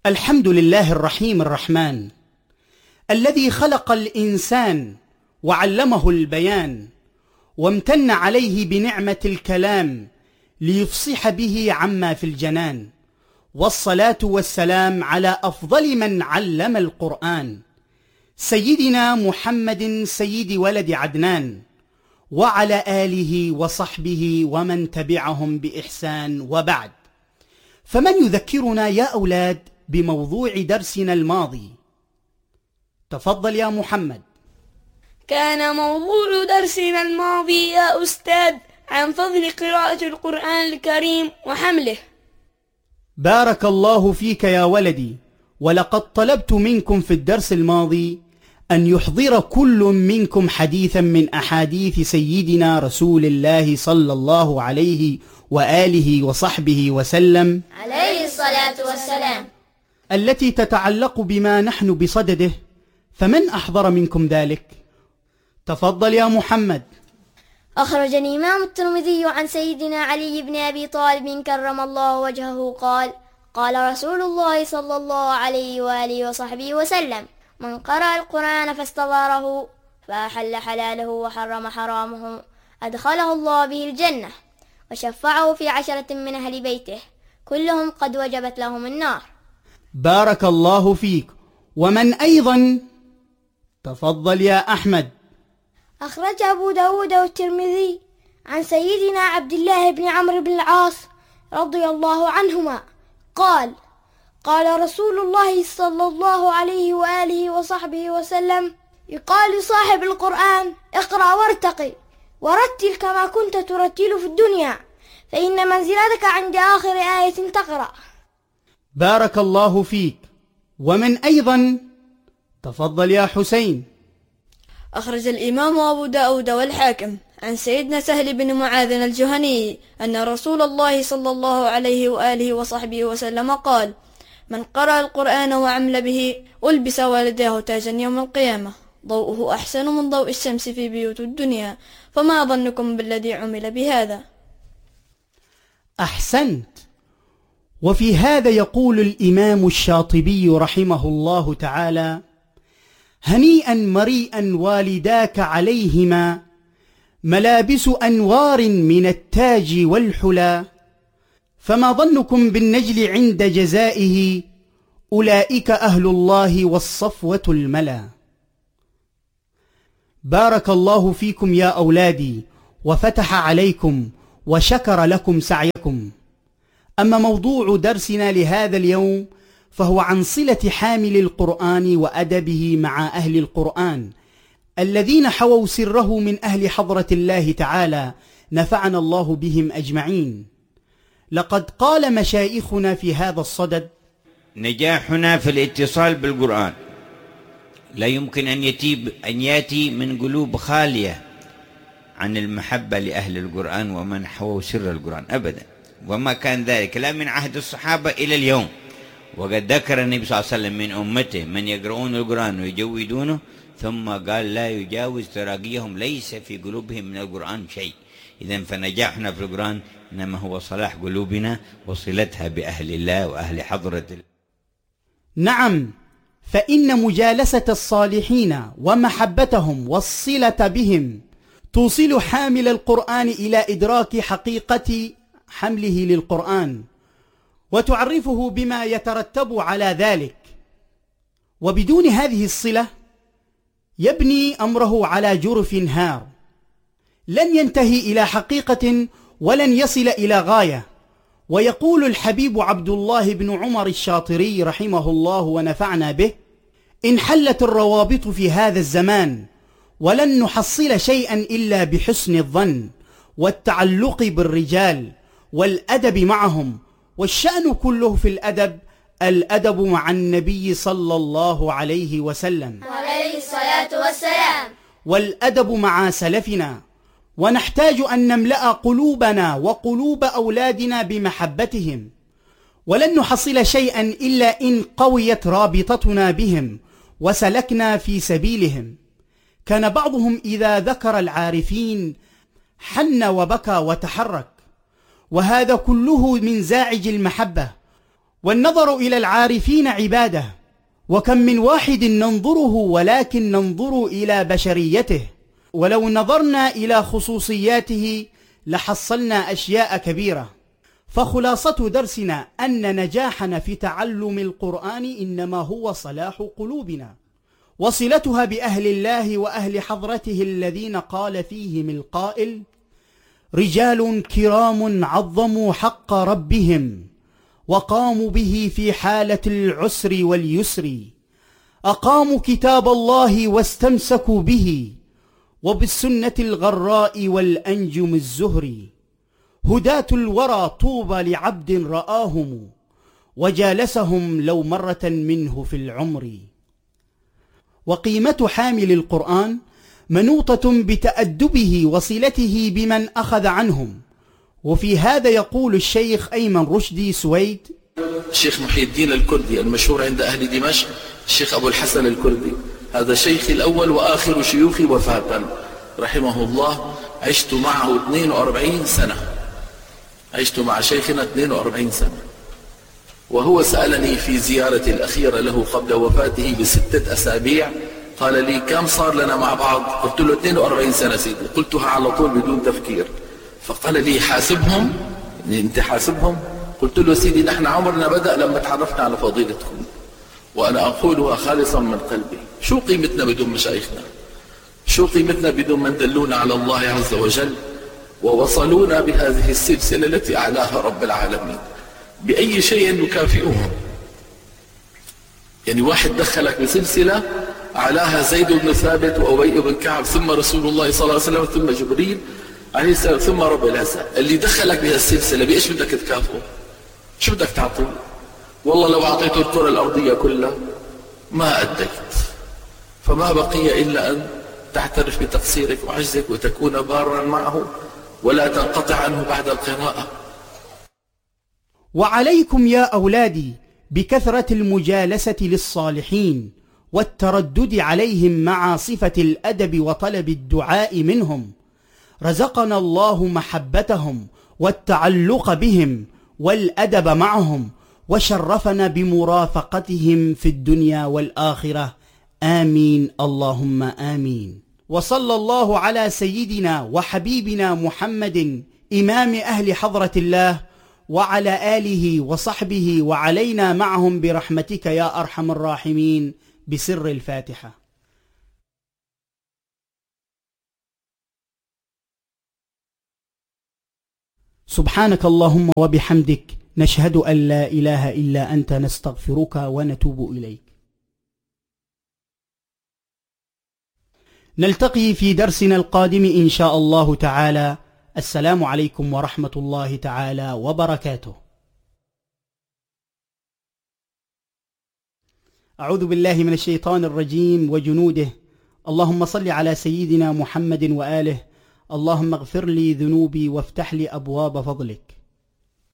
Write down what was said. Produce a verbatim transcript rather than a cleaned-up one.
الحمد لله الرحيم الرحمن الذي خلق الإنسان وعلمه البيان، وامتن عليه بنعمة الكلام ليفصح به عما في الجنان. والصلاة والسلام على أفضل من علم القرآن، سيدنا محمد سيد ولد عدنان، وعلى آله وصحبه ومن تبعهم بإحسان. وبعد، فمن يذكرنا يا أولاد بموضوع درسنا الماضي؟ تفضل يا محمد. كان موضوع درسنا الماضي يا أستاذ عن فضل قراءة القرآن الكريم وحمله. بارك الله فيك يا ولدي، ولقد طلبت منكم في الدرس الماضي أن يحضر كل منكم حديثا من أحاديث سيدنا رسول الله صلى الله عليه وآله وصحبه وسلم عليه الصلاة والسلام، التي تتعلق بما نحن بصدده. فمن أحضر منكم ذلك؟ تفضل يا محمد. أخرج الإمام الترمذي عن سيدنا علي بن أبي طالب كرم الله وجهه قال: قال رسول الله صلى الله عليه وآله وصحبه وسلم: من قرأ القرآن فاستظهره فأحل حلاله وحرم حرامه أدخله الله به الجنة، وشفعه في عشرة من أهل بيته كلهم قد وجبت لهم النار. بارك الله فيك. ومن أيضا؟ تفضل يا أحمد. أخرج أبو داود والترمذي عن سيدنا عبد الله بن عمرو بن العاص رضي الله عنهما قال: قال رسول الله صلى الله عليه وآله وصحبه وسلم: يقال لصاحب القرآن: اقرأ وارتقي ورتل كما كنت ترتل في الدنيا، فإن منزلتك عند آخر آية تقرأ. بارك الله فيك. ومن أيضا؟ تفضل يا حسين. أخرج الإمام أبو داود والحاكم عن سيدنا سهل بن معاذ الجهني أن رسول الله صلى الله عليه وآله وصحبه وسلم قال: من قرأ القرآن وعمل به ألبس والداه تاجا يوم القيامة، ضوءه أحسن من ضوء الشمس في بيوت الدنيا، فما ظنكم بالذي عمل بهذا؟ أحسنت. وفي هذا يقول الإمام الشاطبي رحمه الله تعالى: هنيئا مريئا والداك عليهما ملابس أنوار من التاج والحلى، فما ظنكم بالنجل عند جزائه أولئك أهل الله والصفوة الملا. بارك الله فيكم يا أولادي، وفتح عليكم وشكر لكم سعيكم. أما موضوع درسنا لهذا اليوم فهو عن صلة حامل القرآن وأدبه مع أهل القرآن الذين حووا سره من أهل حضرة الله تعالى، نفعنا الله بهم أجمعين. لقد قال مشايخنا في هذا الصدد: نجاحنا في الاتصال بالقرآن لا يمكن أن يتيب أن يأتي من قلوب خالية عن المحبة لأهل القرآن ومن حووا سر القرآن أبدا، وما كان ذلك لا من عهد الصحابة إلى اليوم. وقد ذكر النبي صلى الله عليه وسلم من أمته من يقرؤون القرآن ويجودونه، ثم قال: لا يجاوز تراقيهم، ليس في قلوبهم من القرآن شيء. إذن فنجاحنا في القرآن إنما هو صلاح قلوبنا وصلتها بأهل الله وأهل حضرة الله. نعم، فإن مجالسة الصالحين ومحبتهم والصلة بهم توصل حامل القرآن إلى إدراك حقيقة حمله للقرآن، وتعرفه بما يترتب على ذلك. وبدون هذه الصلة يبني أمره على جرف هار، لن ينتهي إلى حقيقة ولن يصل إلى غاية. ويقول الحبيب عبد الله بن عمر الشاطري رحمه الله ونفعنا به: إن حلت الروابط في هذا الزمان ولن نحصل شيئا إلا بحسن الظن والتعلق بالرجال والأدب معهم، والشأن كله في الأدب، الأدب مع النبي صلى الله عليه وسلم عليه الصلاة والسلام، والأدب مع سلفنا. ونحتاج أن نملأ قلوبنا وقلوب أولادنا بمحبتهم، ولن نحصل شيئا إلا إن قويت رابطتنا بهم وسلكنا في سبيلهم. كان بعضهم إذا ذكر العارفين حن وبكى وتحرك، وهذا كله من زاعج المحبة والنظر إلى العارفين عبادة، وكم من واحد ننظره ولكن ننظر إلى بشريته، ولو نظرنا إلى خصوصياته لحصلنا أشياء كبيرة. فخلاصة درسنا أن نجاحنا في تعلم القرآن إنما هو صلاح قلوبنا وصلتها بأهل الله وأهل حضرته الذين قال فيهم القائل: رجال كرام عظموا حق ربهم وقاموا به في حالة العسر واليسر، أقاموا كتاب الله واستمسكوا به وبالسنة الغراء والأنجم الزهري، هداة الورى طوبى لعبد رآهم وجالسهم لو مرة منه في العمر. وقيمة حامل القرآن منوطة بتأدبه وصلته بمن أخذ عنهم. وفي هذا يقول الشيخ أيمن رشدي سويد: الشيخ محي الدين الكردي المشهور عند أهل دمشق، الشيخ أبو الحسن الكردي، هذا شيخي الأول وآخر شيوخي وفاة رحمه الله. عشت معه اثنين وأربعين سنة، عشت مع شيخنا اثنين وأربعين سنة، وهو سألني في زيارتي الأخيرة له قبل وفاته بستة أسابيع، قال لي: كم صار لنا مع بعض؟ قلت له اثنين وأربعين سنة سيدي. قلتها على طول بدون تفكير. فقال لي: حاسبهم؟ يعني انت حاسبهم؟ قلت له: سيدي نحن عمرنا بدأ لما تعرفنا على فضيلتكم، وأنا أقولها خالصا من قلبي. شو قيمتنا بدون مشايخنا؟ شو قيمتنا بدون من دلونا على الله عز وجل ووصلونا بهذه السلسلة التي أعلاها رب العالمين؟ بأي شيء نكافئهم؟ يعني واحد دخلك بسلسلة أعلاها زيد بن ثابت وأبي بن كعب، ثم رسول الله صلى الله عليه وسلم، ثم جبريل عليه السلام، ثم رب العزة. اللي دخلك بهالسلسلة بإيش بدك تكافئه؟ شو بدك تعطيه؟ والله لو أعطيته الكرة الأرضية كلها ما أديت، فما بقي إلا أن تعترف بتقصيرك وعجزك وتكون بارا معه ولا تنقطع عنه بعد القراءة. وعليكم يا أولادي بكثرة المجالسة للصالحين والتردد عليهم مع صفة الأدب وطلب الدعاء منهم. رزقنا الله محبتهم والتعلق بهم والأدب معهم، وشرفنا بمرافقتهم في الدنيا والآخرة. آمين اللهم آمين. وصلى الله على سيدنا وحبيبنا محمد إمام أهل حضرة الله وعلى آله وصحبه وعلينا معهم برحمتك يا أرحم الراحمين، بسر الفاتحة. سبحانك اللهم وبحمدك، نشهد أن لا إله إلا أنت، نستغفرك ونتوب إليك. نلتقي في درسنا القادم إن شاء الله تعالى. السلام عليكم ورحمة الله تعالى وبركاته. أعوذ بالله من الشيطان الرجيم وجنوده. اللهم صل على سيدنا محمد وآله. اللهم اغفر لي ذنوبي وافتح لي أبواب فضلك.